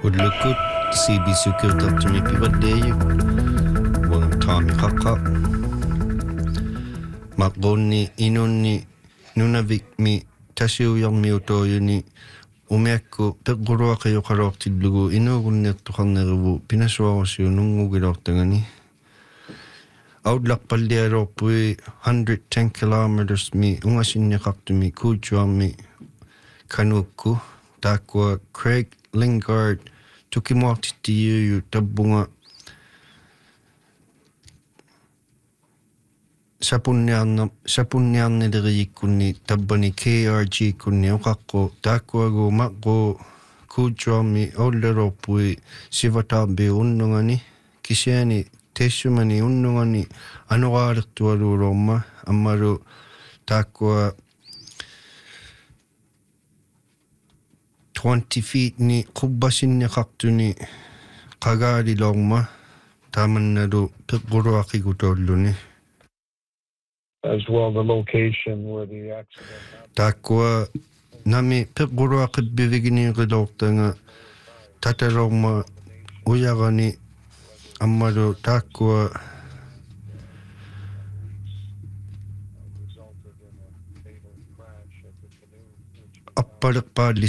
Ullukut CB-sukiltartumi pivaddeeyuk wang taami qaqa maqquunni inunni nunavik-mi tasiuyarmi utoojuni umiakku peqquruaqiuqaloortillugu inuugunniartuqarnerivu pinasuarusiu nungugiloortangani outlarpallialoorpui 110 kilometers mi ungasinniqartumi kuutuarmi kanuukku taakkua Craig Lingard tukimuartittiiyu tabbunga sapunniarnileriikkunni tabbani KRG kunni uqaqqu taakkuagu maqqu kuutuarmi oullalorpui sivataarbi unnungani kisiani teessumani unnungani anuqaalertualuulorma ammalu taakkua 20 feet ni qubbasinniqartuni qagaaliloorma taamannalu peqquruaqigutolluni as well the location where the accident happened. Taakkua nami peqquruaqippivigineerilortanga tatalorma uyarani ammalu taakkua appaleqpaalli